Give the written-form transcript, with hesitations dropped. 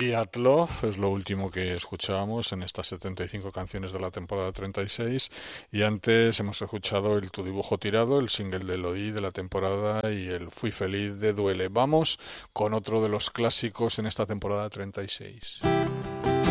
Get Love es lo último que escuchábamos en estas 75 canciones de la temporada 36 y antes hemos escuchado el Tu dibujo tirado, el single de Elodie de la temporada y el Fui feliz de Duele. Vamos con otro de los clásicos en esta temporada 36.